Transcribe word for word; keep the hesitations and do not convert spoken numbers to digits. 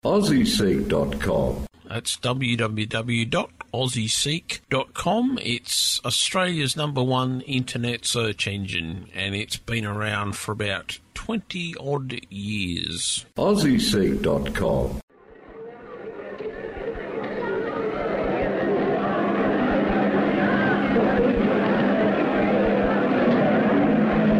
Aussie Seek dot com. That's w w w dot aussie seek dot com. It's Australia's number one internet search engine, and it's been around for about twenty odd years. Aussie Seek dot com.